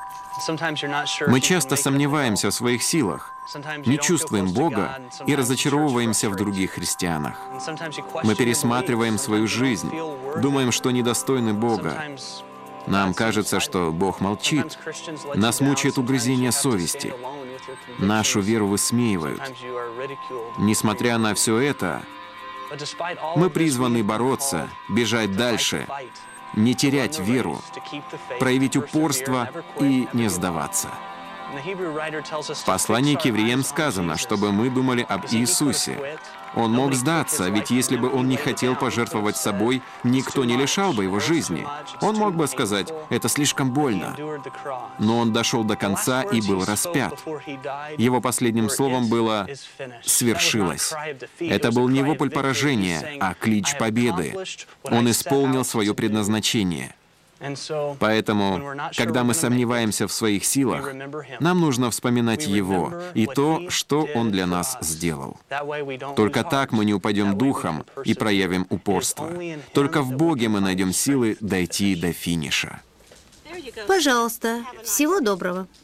Мы часто сомневаемся в своих силах, не чувствуем Бога и разочаровываемся в других христианах. Мы пересматриваем свою жизнь, думаем, что недостойны Бога. Нам кажется, что Бог молчит. Нас мучает угрызение совести. Нашу веру высмеивают. Несмотря на все это, мы призваны бороться, бежать дальше, не терять веру, проявить упорство и не сдаваться. В послании к евреям сказано, чтобы мы думали об Иисусе. Он мог сдаться, ведь если бы он не хотел пожертвовать собой, никто не лишал бы его жизни. Он мог бы сказать: «Это слишком больно». Но он дошел до конца и был распят. Его последним словом было «свершилось». Это был не вопль поражения, а клич победы. Он исполнил свое предназначение. Поэтому, когда мы сомневаемся в своих силах, нам нужно вспоминать Его и то, что Он для нас сделал. Только так мы не упадем духом и проявим упорство. Только в Боге мы найдем силы дойти до финиша. Пожалуйста, всего доброго.